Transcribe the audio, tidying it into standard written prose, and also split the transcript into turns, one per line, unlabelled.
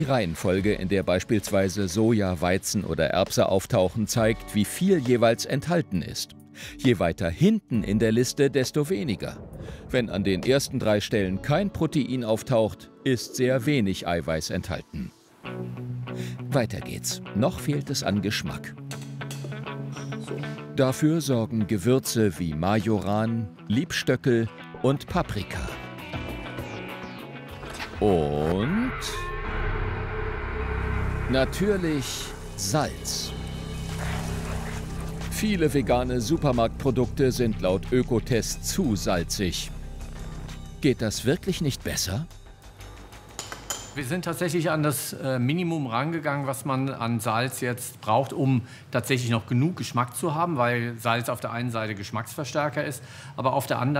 Die Reihenfolge, in der beispielsweise Soja, Weizen oder Erbse auftauchen, zeigt, wie viel jeweils enthalten ist. Je weiter hinten in der Liste, desto weniger. Wenn an den ersten 3 Stellen kein Protein auftaucht, ist sehr wenig Eiweiß enthalten. Weiter geht's. Noch fehlt es an Geschmack. Dafür sorgen Gewürze wie Majoran, Liebstöckel und Paprika. Und natürlich Salz. Viele vegane Supermarktprodukte sind laut Ökotest zu salzig. Geht das wirklich nicht besser?
Wir sind tatsächlich an das Minimum rangegangen, was man an Salz jetzt braucht, um tatsächlich noch genug Geschmack zu haben, weil Salz auf der einen Seite Geschmacksverstärker ist, aber auf der anderen